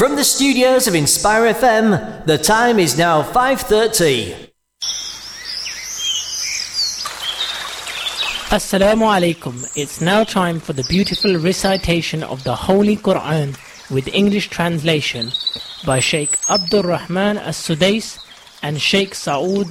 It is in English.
From the studios of Inspire FM, the time is now 5:30. Assalamu alaikum. It's now time for the beautiful recitation of the Holy Quran with English translation by Sheikh Abdul Rahman As-Sudais and Sheikh Saud